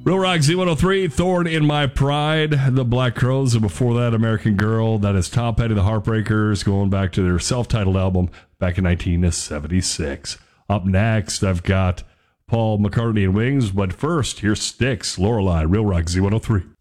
Real Rock Z103, Thorn in My Pride, the Black Crowes, and before that, American Girl. That is Tom Petty, the Heartbreakers, going back to their self-titled album back in 1976. Up next, I've got Paul McCartney and Wings, but first, here's Styx, Lorelei, Real Rock Z103.